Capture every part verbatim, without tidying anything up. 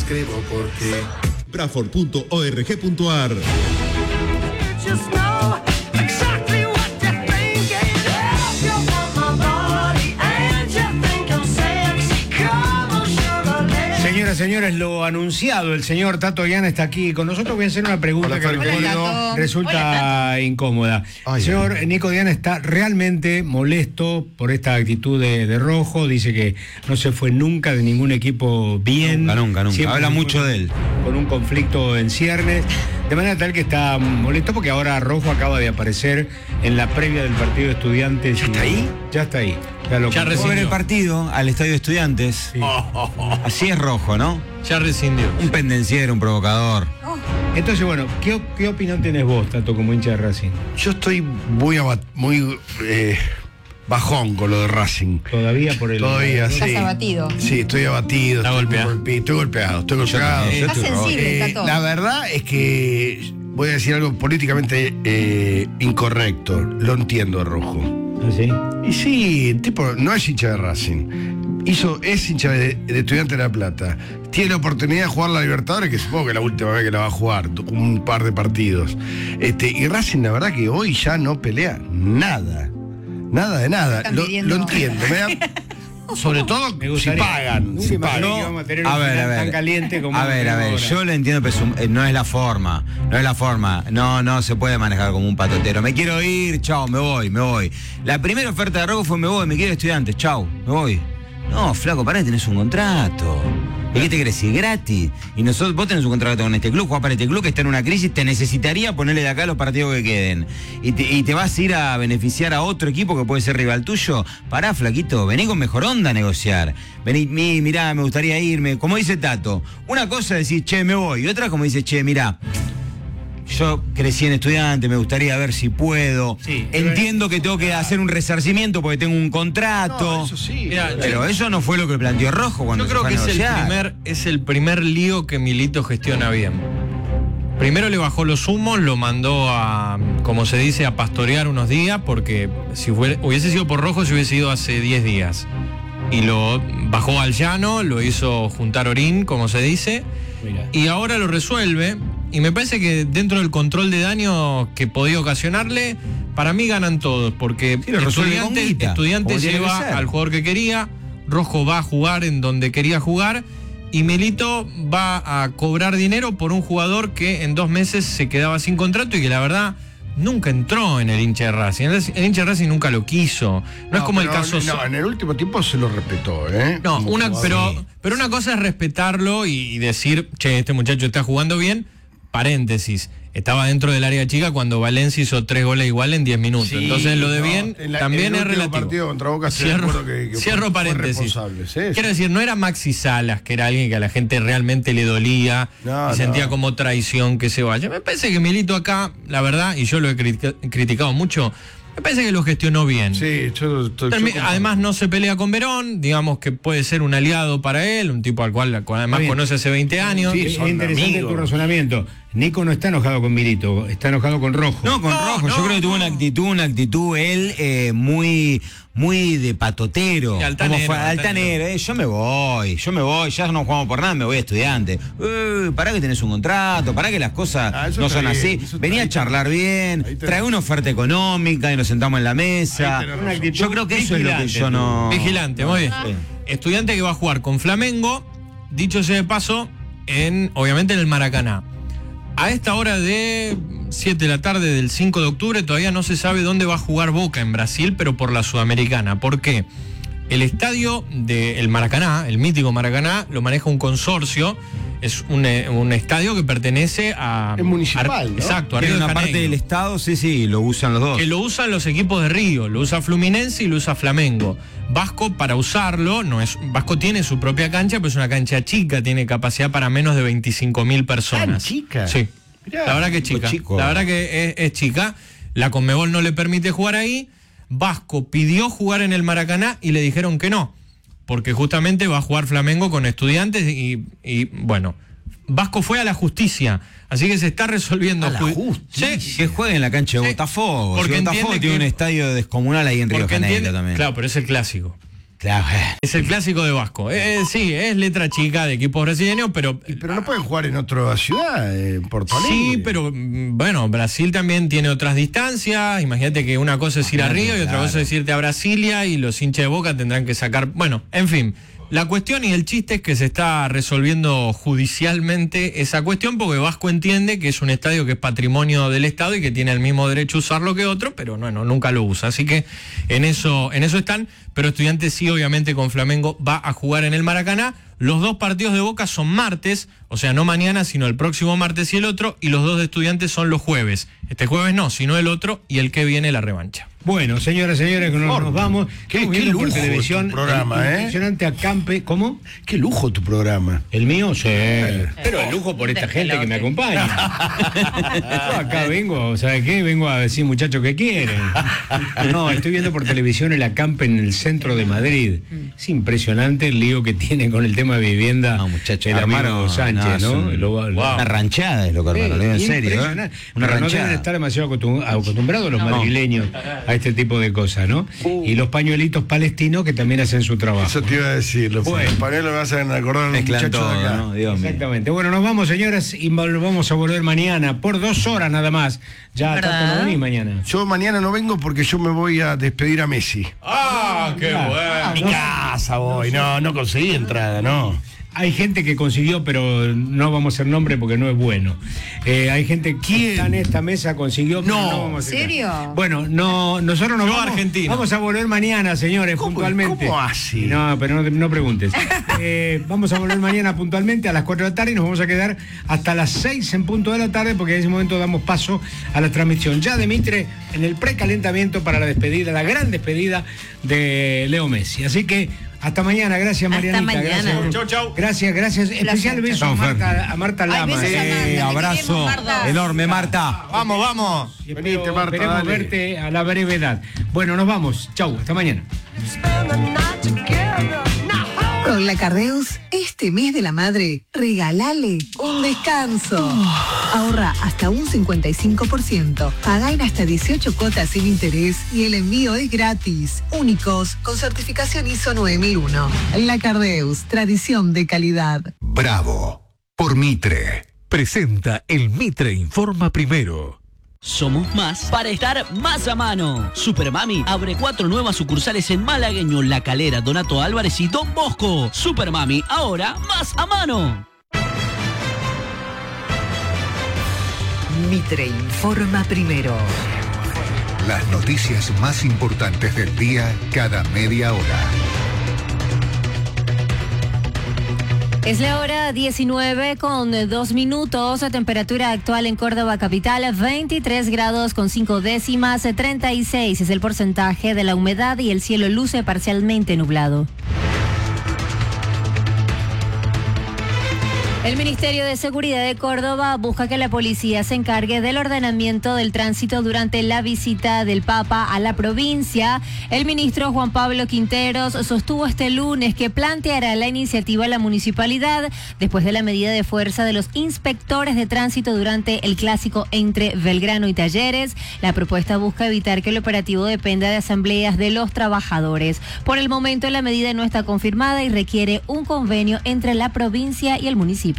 escribo por ti. Bradford punto org punto ar. Señoras y señores, lo anunciado, el señor Tato Llana está aquí con nosotros. Voy a hacer una pregunta Hola, que recuerdo resulta Hola, incómoda. Ay, el señor ay, ay. Nico Diana está realmente molesto por esta actitud de, de Rojo. Dice que no se fue nunca de ningún equipo bien. Nunca, nunca, nunca. Siempre Habla mucho de él. Con un conflicto en ciernes. De manera tal que está molesto porque ahora Rojo acaba de aparecer en la previa del partido de Estudiantes. ¿Ya está ahí? Ya está ahí. Ya lo Ya fue ver el partido al estadio de Estudiantes. Sí. Oh, oh, oh. Así es Rojo, ¿no? Ya rescindió. Un pendenciero, un provocador. Entonces, bueno, ¿qué, qué opinión tenés vos, Tato, como hincha de Racing? Yo estoy muy, abat- muy eh, bajón con lo de Racing. Todavía por el... Todavía, sí. Estás abatido. Sí, estoy abatido. Está estoy, golpeado. golpe- estoy golpeado. Estoy golpeado. también. Estás sensible, Eh, Tato. la verdad es que voy a decir algo políticamente eh, incorrecto. Lo entiendo, Rojo. ¿Ah, sí? Y sí, el tipo no es hincha de Racing. Hizo, es hincha de, de Estudiantes de La Plata. Tiene la oportunidad de jugar la Libertadores, que supongo que es la última vez que la va a jugar, un par de partidos. Este, y Racing, la verdad que hoy ya no pelea nada. Nada de nada. Están Lo, pidiendo- lo entiendo. me da- sobre todo Me si gustaría. pagan. Nunca Si imaginé pagan. que íbamos a tener A un ver, final a ver. tan caliente como A ver, a ver, ahora. yo lo entiendo, pero es un- eh, no es la forma. No es la forma. No, no se puede manejar como un patotero. Me quiero ir, chao, me voy, me voy. La primera oferta de Rojo fue me voy, me quiero Estudiantes, chao, me voy. No, flaco, pará, tenés un contrato. ¿Y qué te querés ir gratis? Y nosotros, vos tenés un contrato con este club, jugás para este club que está en una crisis, te necesitaría ponerle de acá los partidos que queden. Y te, y te vas a ir a beneficiar a otro equipo que puede ser rival tuyo. Pará, flaquito, vení con mejor onda a negociar. Vení, mi, mirá, me gustaría irme. Como dice Tato, una cosa es decir, che, me voy. Y otra como dice, che, mirá, yo crecí en Estudiante, me gustaría ver si puedo. Sí, Entiendo que tengo que hacer un resarcimiento porque tengo un contrato. No, eso sí. Mira, Pero eso no fue lo que planteó Rojo cuando Yo se creo fue que a es el, negociar. primer, es el primer lío que Milito gestiona bien. Primero le bajó los humos, lo mandó a, como se dice, a pastorear unos días, porque si fuera- hubiese sido por Rojo, se hubiese ido hace diez días. Y lo bajó al llano, lo hizo juntar orín, como se dice, Mira. y ahora lo resuelve. Y me parece que dentro del control de daño que podía ocasionarle, para mí ganan todos, porque Sí, lo resuelve con Estudiantes, guita, Estudiantes como tiene que lleva ser. al jugador que quería, Rojo va a jugar en donde quería jugar, y Milito va a cobrar dinero por un jugador que en dos meses se quedaba sin contrato y que la verdad nunca entró en el hincha de Racing. El, el hincha de Racing nunca lo quiso. No, es como el pero, caso... No, en el último tiempo se lo respetó, ¿eh? No, Como una, jugador. pero, pero una cosa es respetarlo y, y decir, che, este muchacho está jugando bien. Paréntesis, estaba dentro del área chica cuando Valencia hizo tres goles igual en diez minutos. Sí, Entonces lo de no, bien en la- también en el es último relativo. partido contra Boca se Cierro, acuerdo que- que cierro fue- fue paréntesis. responsable, sí, sí. Quiero decir, no era Maxi Salas, que era alguien que a la gente realmente le dolía No, y sentía no. como traición que se vaya. Me parece que Milito acá, la verdad, y yo lo he critica- criticado mucho, me parece que lo gestionó bien. Sí, yo estoy. Termi- yo además no se pelea con Verón, digamos que puede ser un aliado para él, un tipo al cual al cual además Está bien. conoce hace veinte años. Sí, Es son interesante amigos. tu razonamiento. Nico no está enojado con Milito, está enojado con Rojo. No, con No, Rojo. no, Yo creo que tuvo no. una actitud, una actitud él eh, muy, muy de patotero. Sí, altanero, Como fue, altanero. altanero, eh, yo me voy, yo me voy, ya no jugamos por nada, me voy a Estudiante. Eh, pará que tenés un contrato, pará que las cosas Ah, eso no está son bien, así. eso está Venía a bien. charlar bien, Ahí tenés. trae una oferta económica y nos sentamos en la mesa. Ahí tenés Una actitud Yo creo que eso es lo que vigilante, yo no. Vigilante, muy bien. Sí. Estudiante que va a jugar con Flamengo, dicho sea de paso, en obviamente en el Maracaná. A esta hora de siete de la tarde del cinco de octubre todavía no se sabe dónde va a jugar Boca en Brasil, pero por la Sudamericana. ¿Por qué? El estadio del Maracaná, el mítico Maracaná, lo maneja un consorcio. Es un, eh, un estadio que pertenece a... Es municipal, a- ¿no? Exacto, a Tiene Río de una parte Janeiro. del Estado, sí, sí, lo usan los dos. Que lo usan los equipos de Río, lo usa Fluminense y lo usa Flamengo. Vasco, para usarlo, no es Vasco tiene su propia cancha, pero es una cancha chica, tiene capacidad para menos de veinticinco mil personas. ¿Tan chica? Sí. Mirá, la verdad que es tipo chica. chico. La verdad que es, es chica. La Conmebol no le permite jugar ahí. Vasco pidió jugar en el Maracaná y le dijeron que no, porque justamente va a jugar Flamengo con Estudiantes y, y bueno, Vasco fue a la justicia, así que se está resolviendo. A la ju- justicia. Sí. Que juegue en la cancha de Sí. Botafogo. Porque Si Botafogo entiende tiene que- un estadio descomunal ahí en Río de Porque Janeiro entiende- también. Claro, pero es el clásico. Claro. Es el clásico de Vasco. Eh, sí, es letra chica de equipos brasileños, pero... Pero no pueden jugar en otra ciudad, en Porto Alegre. Sí, pero mm, bueno, Brasil también tiene otras distancias. Imagínate que una cosa es ir a Río y otra cosa es irte a Brasilia y los hinchas de Boca tendrán que sacar... Bueno, en fin. La cuestión y el chiste es que se está resolviendo judicialmente esa cuestión porque Vasco entiende que es un estadio que es patrimonio del Estado y que tiene el mismo derecho a usarlo que otro, pero bueno, nunca lo usa. Así que en eso, en eso están, pero Estudiantes sí, obviamente con Flamengo va a jugar en el Maracaná. Los dos partidos de Boca son martes, o sea, no mañana, sino el próximo martes y el otro, y los dos de Estudiantes son los jueves. Este jueves no, sino el otro, y el que viene la revancha. Bueno, señoras y señores, que nos, nos vamos. Qué- Estamos qué viendo por lujo televisión tu programa, el ¿eh? impresionante acampe. ¿Cómo? Qué lujo tu programa. ¿El mío? Sí. Pero el lujo por esta gente que me acompaña. Yo acá vengo, ¿sabe qué? Vengo a decir, muchachos, ¿qué quieren? No, estoy viendo por televisión el acampe en el centro de Madrid. Es impresionante el lío que tiene con el tema de vivienda. No, muchachos, el amigo armaron, Sánchez, no, ¿no? es un- Lo- lo- Una ranchada es lo que hermano, lo digo en serio. ¿eh? Impresionante. Una Pero no deben ranchada. estar demasiado acostum- acostumbrados los madrileños a este tipo de cosas, ¿no? Y los pañuelitos palestinos que también hacen su trabajo. Eso te iba a decir. Los Bueno. paneles me hacen acordar a los Mezclan muchachos de todo, acá. ¿no? Dios mío. Exactamente. Bueno, nos vamos, señoras, y vol- vamos a volver mañana por dos horas nada más. Ya ¿Verdad? Tato, no venís mañana. Yo mañana no vengo porque yo me voy a despedir a Messi. ¡Ah, qué bueno! A mi casa voy. No, no conseguí entrada, no. Hay gente que consiguió, pero no vamos a hacer nombre porque no es bueno. Eh, hay gente que está en esta mesa consiguió, pero No. no vamos a hacer. ¿En serio? Bueno, no, nosotros nos Yo vamos, argentino. vamos a volver mañana, señores, ¿Cómo- puntualmente. cómo así? No, pero no, te- no preguntes. Eh, vamos a volver mañana puntualmente a las cuatro de la tarde y nos vamos a quedar hasta las seis en punto de la tarde porque en ese momento damos paso a la transmisión ya de Mitre en el precalentamiento para la despedida, la gran despedida de Leo Messi. Así que hasta mañana, gracias Hasta Marianita. mañana. Gracias, Bruno. Chau, chau. Gracias, gracias. Especial beso a Chau, Fer. Marta, a Marta Ay, Lama. besos a Eh, Marta. Te abrazo queremos, Marta. enorme, Marta. Vamos, vamos. y espero- Venite, Marta, esperemos dale. verte a la brevedad. Bueno, nos vamos. Chau, hasta mañana. Con la Cardeus, este mes de la madre, regalale un descanso. Ahorra hasta un cincuenta y cinco por ciento. Pagá en hasta dieciocho cuotas sin interés y el envío es gratis. Únicos con certificación I S O nueve mil uno. La Cardeus, tradición de calidad. Bravo por Mitre. Presenta el Mitre Informa Primero. Somos más para estar más a mano. Supermami abre cuatro nuevas sucursales en Malagueño, La Calera, Donato Álvarez y Don Bosco. Supermami, ahora más a mano. Mitre informa primero. Las noticias más importantes del día cada media hora. Es la hora diecinueve con dos minutos. La temperatura actual en Córdoba capital, veintitrés grados con cinco décimas, treinta y seis es el porcentaje de la humedad y el cielo luce parcialmente nublado. El Ministerio de Seguridad de Córdoba busca que la policía se encargue del ordenamiento del tránsito durante la visita del Papa a la provincia. El ministro Juan Pablo Quinteros sostuvo este lunes que planteará la iniciativa a la municipalidad después de la medida de fuerza de los inspectores de tránsito durante el clásico entre Belgrano y Talleres. La propuesta busca evitar que el operativo dependa de asambleas de los trabajadores. Por el momento la medida no está confirmada y requiere un convenio entre la provincia y el municipio.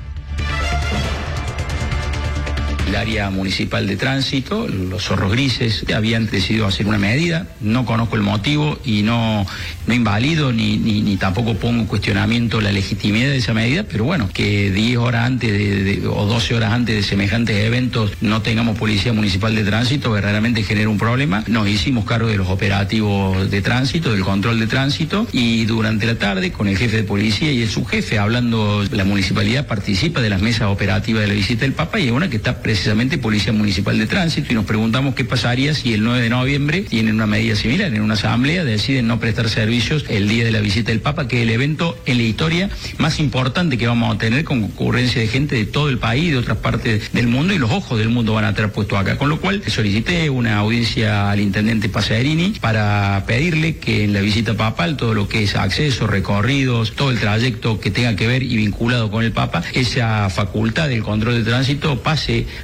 El área municipal de tránsito, los zorros grises, habían decidido hacer una medida. No conozco el motivo y no, no invalido ni, ni, ni tampoco pongo en cuestionamiento la legitimidad de esa medida, pero bueno, que diez horas antes de, de, o doce horas antes de semejantes eventos no tengamos policía municipal de tránsito verdaderamente genera un problema. Nos hicimos cargo de los operativos de tránsito, del control de tránsito, y durante la tarde con el jefe de policía y el subjefe hablando, la municipalidad participa de las mesas operativas de la visita del Papa y hay una que está precisamente Policía Municipal de Tránsito, y nos preguntamos qué pasaría si el nueve de noviembre tienen una medida similar, en una asamblea deciden no prestar servicios el día de la visita del Papa, que es el evento en la historia más importante que vamos a tener, con concurrencia de gente de todo el país, de otras partes del mundo, y los ojos del mundo van a estar puestos acá, con lo cual solicité una audiencia al intendente Pasarini para pedirle que en la visita papal todo lo que es acceso, recorridos, todo el trayecto que tenga que ver y vinculado con el Papa, esa facultad del control de tránsito pase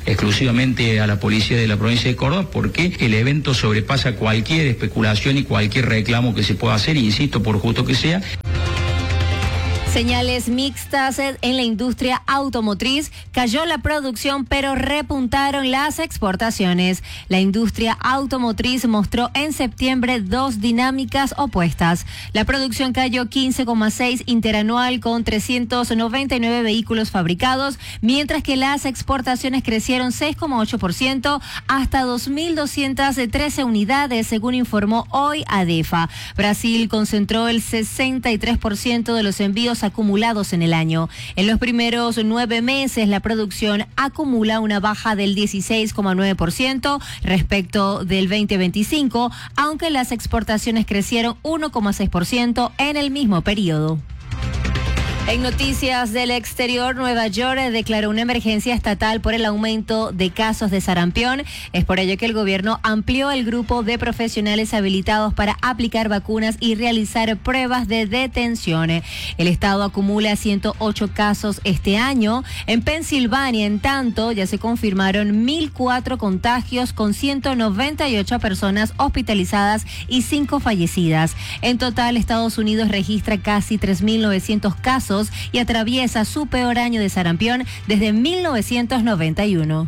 exclusivamente a la policía de la provincia de Córdoba, porque el evento sobrepasa cualquier especulación y cualquier reclamo que se pueda hacer, insisto, por justo que sea. Señales mixtas en la industria automotriz. Cayó la producción, pero repuntaron las exportaciones. La industria automotriz mostró en septiembre dos dinámicas opuestas. La producción cayó quince coma seis interanual con trescientos noventa y nueve vehículos fabricados, mientras que las exportaciones crecieron seis coma ocho por ciento hasta dos mil doscientas trece unidades, según informó hoy ADEFA. Brasil concentró el sesenta y tres por ciento de los envíos acumulados en el año. En los primeros nueve meses, la producción acumula una baja del dieciséis coma nueve por ciento respecto del veinte veinticinco, aunque las exportaciones crecieron uno coma seis por ciento en el mismo periodo. En noticias del exterior, Nueva York declaró una emergencia estatal por el aumento de casos de sarampión. Es por ello que el gobierno amplió el grupo de profesionales habilitados para aplicar vacunas y realizar pruebas de detención. El estado acumula ciento ocho casos este año. En Pensilvania, en tanto, ya se confirmaron mil cuatro contagios con ciento noventa y ocho personas hospitalizadas y cinco fallecidas. En total, Estados Unidos registra casi tres mil novecientos casos y atraviesa su peor año de sarampión desde mil novecientos noventa y uno.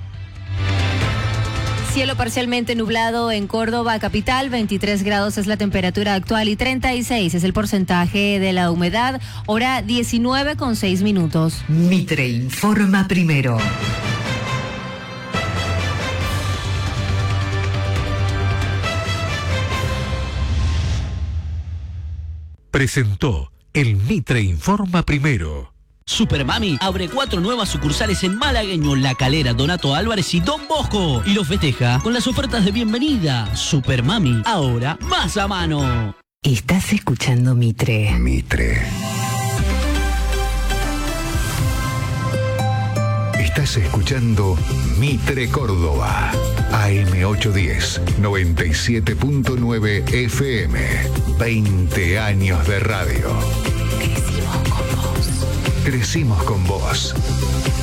Cielo parcialmente nublado en Córdoba capital, veintitrés grados es la temperatura actual y treinta y seis es el porcentaje de la humedad, hora diecinueve con seis minutos. Mitre informa primero. Presentó el Mitre informa primero. Supermami abre cuatro nuevas sucursales en Malagueño, La Calera, Donato Álvarez y Don Bosco. Y lo festeja con las ofertas de bienvenida. Supermami, ahora más a mano. Estás escuchando Mitre. Mitre. Estás escuchando Mitre Córdoba. A M ochocientos diez, noventa y siete punto nueve F M. veinte años de radio. Crecimos con vos. Crecimos con vos.